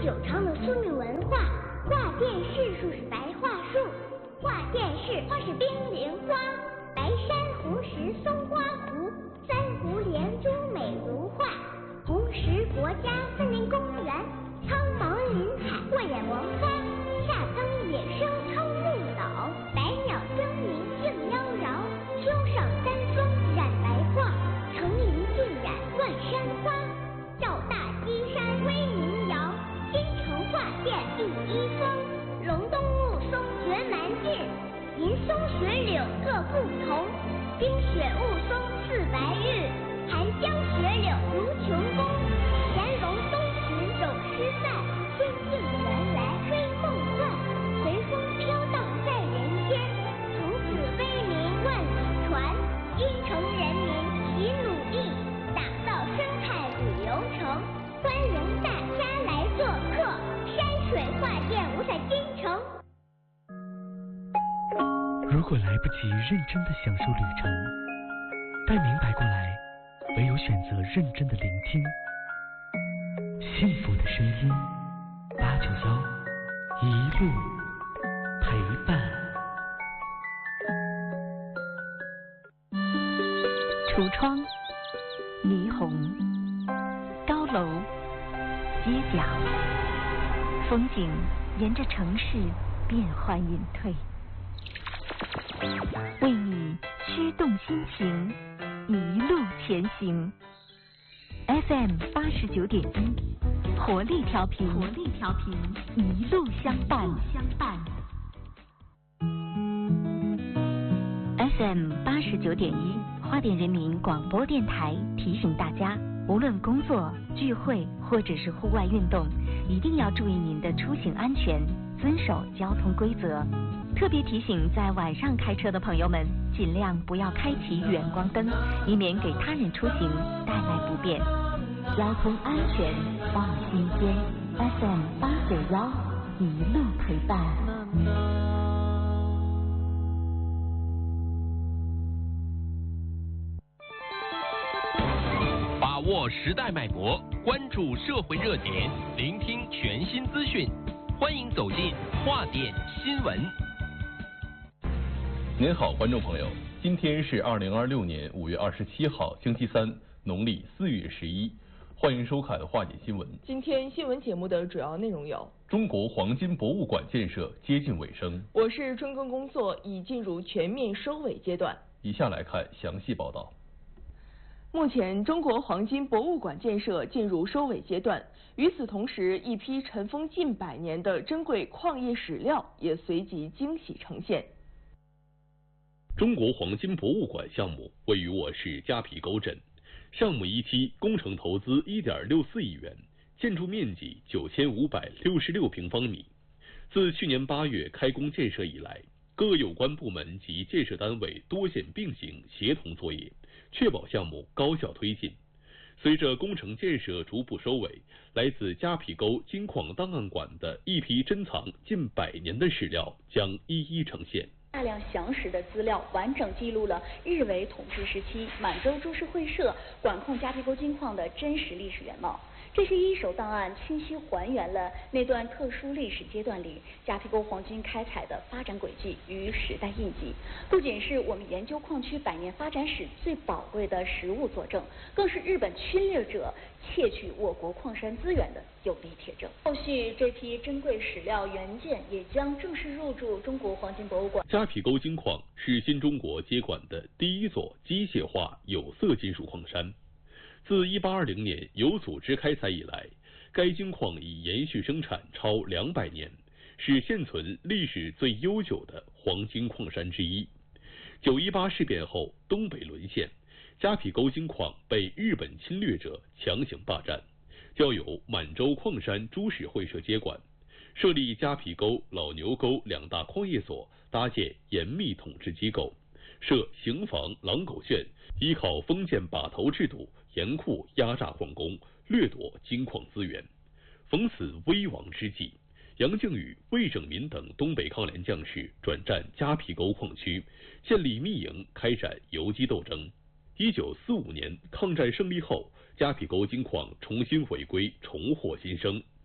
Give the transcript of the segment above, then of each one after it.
久长的宿命文化。画殿市树是白桦树，画殿市花是冰凌花。白珊瑚石松花湖，三湖连珠美如画。红石国家森林公园，苍茫林海过眼王发。下层野生称木岛，百鸟争鸣竞妖娆。秋上三峰染白桦，层林尽染万山花。赵大基山威名扬，京城画殿第一峰。隆冬雾凇绝蛮劲，银松雪柳各不同。冰雪雾凇似白玉，寒江雪柳如琼宫。乾隆东巡咏诗赞，孙敬原来吹梦幻。随风飘荡在人间，从此威名万里传。京城人民齐努力，打造生态旅游城。欢迎大家来做客，山水画殿五彩京城。 如果来不及认真的享受旅程，待明白过来，唯有选择认真的聆听。幸福的声音，891一路陪伴。 橱窗、霓虹、高楼、街角，风景沿着城市变幻隐退，为你驱动心情，一路前行。FM 89.1，活力调频，一路相伴。FM 89.1，花莲人民广播电台提醒大家，无论工作、聚会或者是户外运动，一定要注意您的出行安全，遵守交通规则。特别提醒在晚上开车的朋友们，尽量不要开启远光灯，以免给他人出行带来不便。交通安全放心间。FM 891，一路陪伴。 把握时代脉搏，关注社会热点，聆听全新资讯，欢迎走进画殿新闻。 您好，观众朋友，今天是2026年5月27号，星期三，农历4月11，欢迎收看画殿新闻。 今天新闻节目的主要内容有： 中国黄金博物馆建设接近尾声， 我市春耕工作已进入全面收尾阶段。 以下来看详细报道。 目前，中国黄金博物馆建设进入收尾阶段。与此同时，一批尘封近100年的珍贵矿业史料也随即惊喜呈现。 中国黄金博物馆项目位于我市迦皮沟镇，项目一期工程投资1.64亿元，建筑面积9566平方米。自去年8月开工建设以来，各有关部门及建设单位多线并行协同作业，确保项目高效推进。随着工程建设逐步收尾，来自迦皮沟金矿档案馆的一批珍藏近100年的史料将一一呈现。 大量详实的资料完整记录了日伪统治时期满洲株式会社管控迦皮沟金矿的真实历史原貌。这些一手档案清晰还原了那段特殊历史阶段里迦皮沟黄金开采的发展轨迹与时代印记，不仅是我们研究矿区100年发展史最宝贵的实物佐证，更是日本侵略者窃取我国矿山资源的有力铁证。后续这批珍贵史料原件也将正式入驻中国黄金博物馆。 迦皮沟金矿是新中国接管的第一座机械化有色金属矿山。自1820年有组织开采以来，该金矿已延续生产超200年，是现存历史最悠久的黄金矿山之一。918事变后，东北沦陷，迦皮沟金矿被日本侵略者强行霸占，交由满洲矿山株式会社接管，设立迦皮沟、老牛沟2大矿业所，搭建严密统治机构，设刑房、狼狗圈，依靠封建把头制度严酷压榨矿工，掠夺金矿资源。逢此危亡之际，杨靖宇、魏拯民等东北抗联将士转战迦皮沟矿区，建立密营，开展游击斗争。1945年抗战胜利后，迦皮沟金矿重新回归，重获新生。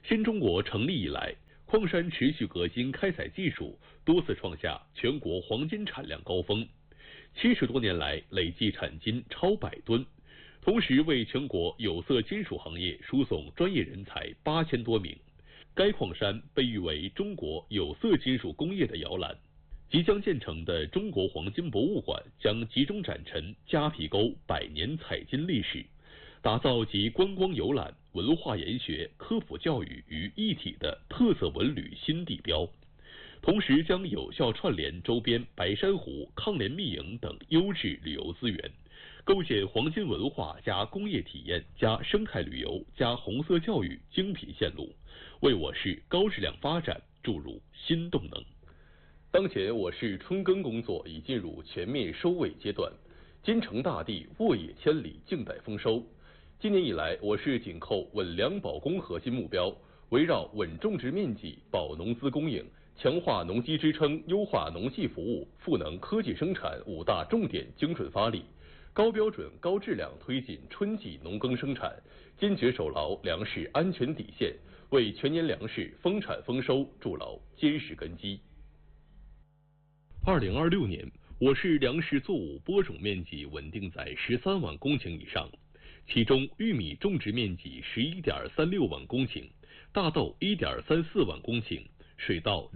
新中国成立以来，矿山持续革新开采技术，多次创下全国黄金产量高峰，70多年来累计产金超100吨，同时为全国有色金属行业输送专业人才8000多名。该矿山被誉为中国有色金属工业的摇篮。即将建成的中国黄金博物馆将集中展陈夹皮沟100年采金历史，打造集观光游览、文化研学、科普教育于一体的特色文旅新地标，同时将有效串联周边白珊瑚、抗联密营等优质旅游资源，构建黄金文化加工业体验加生态旅游加红色教育精品线路，为我市高质量发展注入新动能。当前我市春耕工作已进入全面收尾阶段，金城大地沃野千里，静待丰收。今年以来，我市紧扣稳粮保供核心目标，围绕稳种植面积、保农资供应、强化农机支撑、优化农技服务、赋能科技生产5大重点精准发力，高标准、高质量推进春季农耕生产，坚决守牢粮食安全底线，为全年粮食丰产丰收筑牢坚实根基。2026年，我市粮食作物播种面积稳定在13万公顷以上，其中玉米种植面积11.36万公顷，大豆1.34万公顷，水稻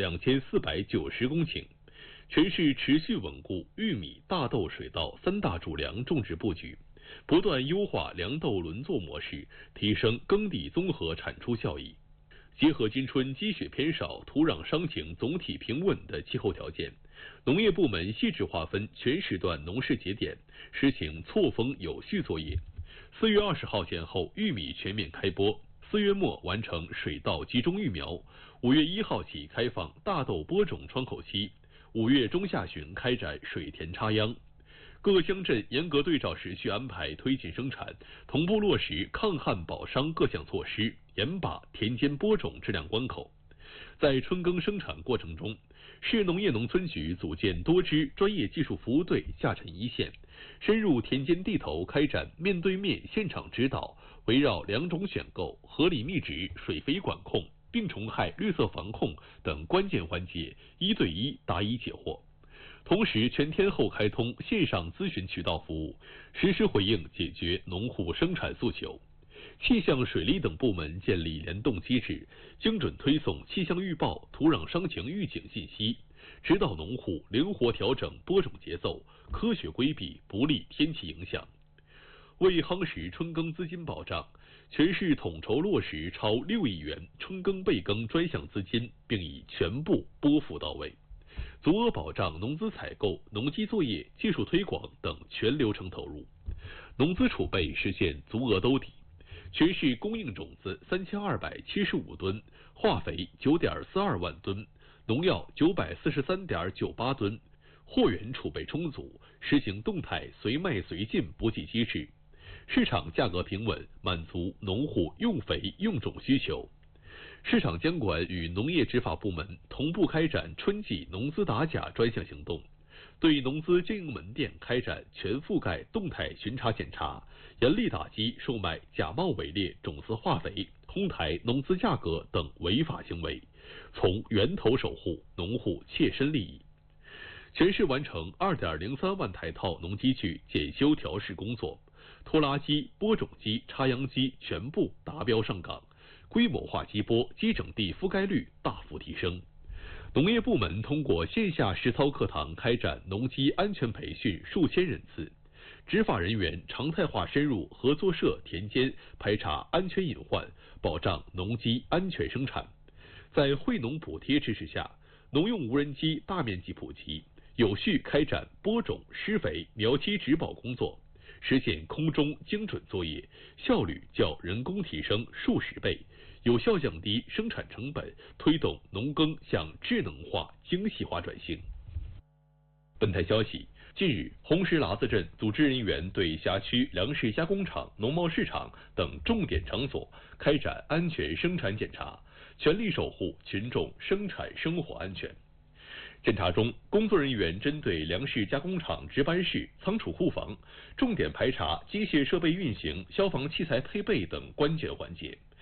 2490公顷。全市持续稳固玉米、大豆、水稻3大主粮种植布局，不断优化粮豆轮作模式，提升耕地综合产出效益。结合今春积雪偏少、土壤伤情总体平稳的气候条件，农业部门细致划分全时段农事节点，实行错峰有序作业。4月20号前后，玉米全面开播；4月末完成水稻集中育苗；5月1号起开放大豆播种窗口期；5月中下旬开展水田插秧。各乡镇严格对照时序安排推进生产，同步落实抗旱保墒各项措施，严把田间播种质量关口。在春耕生产过程中，市农业农村局组建多支专业技术服务队下沉一线，深入田间地头开展面对面现场指导，围绕粮种选购、合理密植、水肥管控、病虫害绿色防控等关键环节1对1答疑解惑。同时，全天候开通线上咨询渠道服务，实时回应解决农户生产诉求。气象、水利等部门建立联动机制，精准推送气象预报、土壤伤情预警信息，指导农户灵活调整播种节奏，科学规避不利天气影响。为夯实春耕资金保障，全市统筹落实超6亿元春耕备耕专项资金，并已全部拨付到位。足额保障农资采购、农机作业、技术推广等全流程投入，农资储备实现足额兜底。全市供应种子3275吨，化肥9.42万吨，农药943.98吨，货源储备充足，实行动态随卖随进补给机制，市场价格平稳，满足农户用肥用种需求。市场监管与农业执法部门同步开展春季农资打假专项行动，对农资经营门店开展全覆盖动态巡查检查，严厉打击售卖假冒伪劣种子化肥、哄抬农资价格等违法行为，从源头守护农户切身利益。全市完成2.03万台套农机具检修调试工作，拖拉机、播种机、插秧机全部达标上岗，规模化机播、机整地覆盖率大幅提升。农业部门通过线下实操课堂开展农机安全培训数千人次，执法人员常态化深入合作社田间排查安全隐患，保障农机安全生产。在惠农补贴支持下，农用无人机大面积普及，有序开展播种、施肥、苗期植保工作，实现空中精准作业，效率较人工提升数十倍，有效降低生产成本，推动农耕向智能化、精细化转型。本台消息，近日，红石喇子镇组织人员对辖区粮食加工厂、农贸市场等重点场所开展安全生产检查，全力守护群众生产生活安全。检查中，工作人员针对粮食加工厂值班室、仓储库房，重点排查机械设备运行、消防器材配备等关键环节，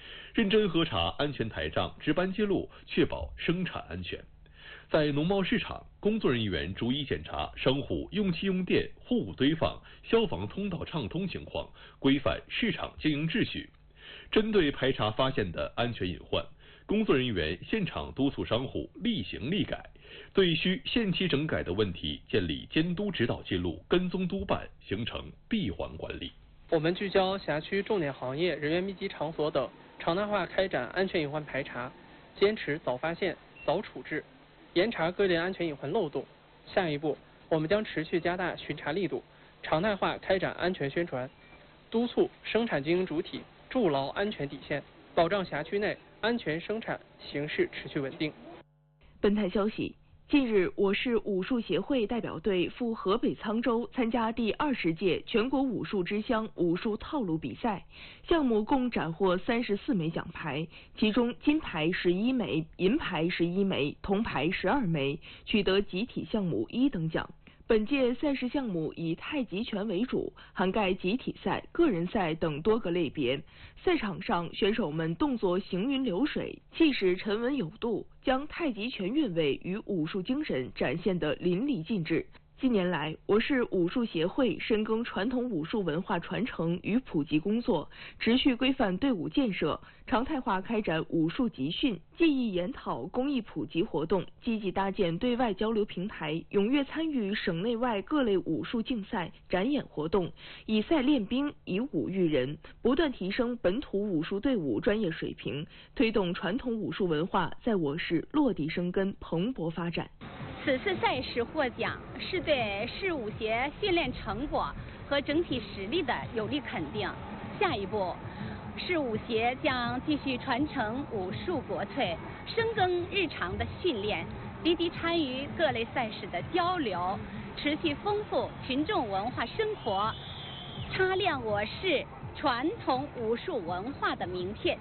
认真核查安全台账、值班记录，确保生产安全。在农贸市场，工作人员逐一检查商户用气用电、货物堆放、消防通道畅通情况，规范市场经营秩序。针对排查发现的安全隐患，工作人员现场督促商户立行立改，对需限期整改的问题建立监督指导记录，跟踪督办，形成闭环管理。 我们聚焦辖区重点行业、人员密集场所等，常态化开展安全隐患排查，坚持早发现、早处置，严查各类安全隐患漏洞。下一步，我们将持续加大巡查力度，常态化开展安全宣传，督促生产经营主体筑牢安全底线，保障辖区内安全生产形势持续稳定。 本台消息，近日，我市武术协会代表队赴河北沧州参加第20届全国武术之乡武术套路比赛，项目共斩获34枚奖牌，其中金牌11枚，银牌11枚，铜牌12枚，取得集体项目1等奖。本届赛事项目以太极拳为主，涵盖集体赛、个人赛等多个类别。赛场上，选手们动作行云流水，气势沉稳有度，将太极拳韵味与武术精神展现得淋漓尽致。近年来，我市武术协会深耕传统武术文化传承与普及工作，持续规范队伍建设，常态化开展武术集训、技艺研讨、公益普及活动，积极搭建对外交流平台，踊跃参与省内外各类武术竞赛、展演活动，以赛练兵，以武育人，不断提升本土武术队伍专业水平，推动传统武术文化在我市落地生根、蓬勃发展。 此次赛事获奖是对市武协训练成果和整体实力的有力肯定。下一步，市武协将继续传承武术国粹，深耕日常的训练，积极参与各类赛事的交流，持续丰富群众文化生活，擦亮我市传统武术文化的名片。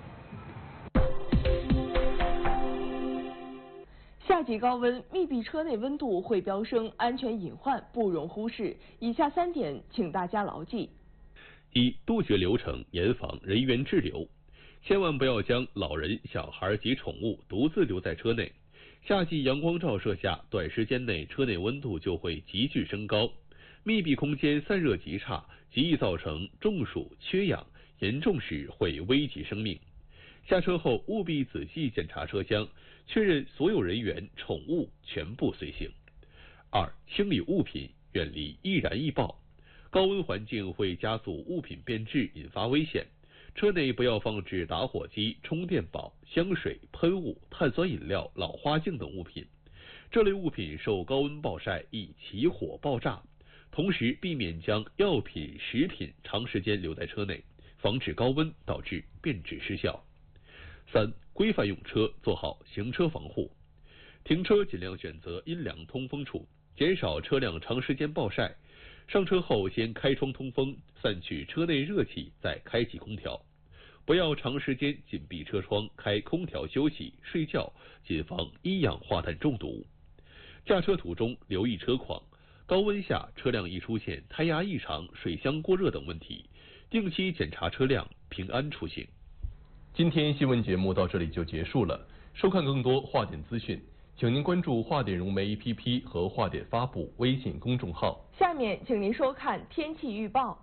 夏季高温，密闭车内温度会飙升，安全隐患不容忽视。以下3点，请大家牢记： 一、杜绝流程，严防人员滞留。千万不要将老人、小孩及宠物独自留在车内。夏季阳光照射下，短时间内车内温度就会急剧升高，密闭空间散热极差，极易造成中暑、缺氧，严重时会危及生命。下车后务必仔细检查车厢，确认所有人员、宠物全部随行。2、清理物品，远离易燃易爆。高温环境会加速物品变质，引发危险。车内不要放置打火机、充电宝、香水、喷雾、碳酸饮料、老花镜等物品，这类物品受高温暴晒易起火爆炸。同时避免将药品、食品长时间留在车内，防止高温导致变质失效。3、规范用车，做好行车防护。停车尽量选择阴凉通风处，减少车辆长时间暴晒。上车后先开窗通风，散去车内热气，再开启空调。不要长时间紧闭车窗，开空调休息、睡觉，谨防一氧化碳中毒。驾车途中留意车况，高温下车辆易出现胎压异常、水箱过热等问题，定期检查车辆，平安出行。今天新闻节目到这里就结束了。收看更多华点资讯，请您关注华点融媒 APP 和华点发布微信公众号。 下面请您收看天气预报。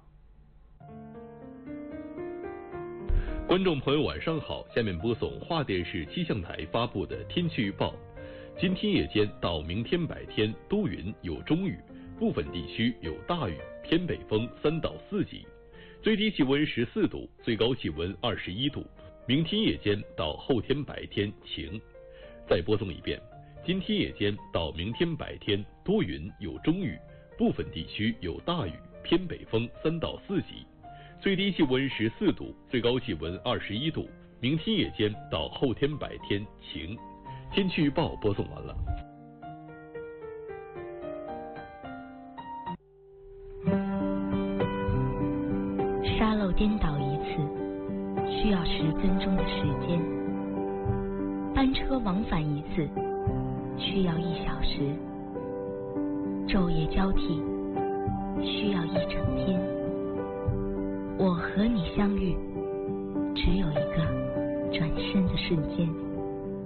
观众朋友晚上好，下面播送华电视气象台发布的天气预报。今天夜间到明天白天多云有中雨，部分地区有大雨，偏北风3到4级，最低气温14度，最高气温21度。明天夜间到后天白天晴。再播送一遍，今天夜间到明天白天多云有中雨，部分地区有大雨，偏北风3到4级，最低气温14度，最高气温21度。明天夜间到后天白天晴。天气预报播送完了。 沙漏颠倒一次需要10分钟的时间，班车往返一次需要1小时，昼夜交替需要1整天。我和你相遇，只有一个转身的瞬间。